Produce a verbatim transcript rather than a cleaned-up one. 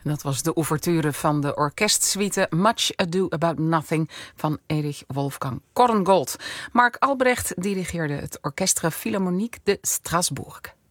En dat was de ouverture van de orkestsuite Much Ado About Nothing van Erich Wolfgang Korngold. Marc Albrecht dirigeerde het Orchestre Philharmonique de Strasbourg.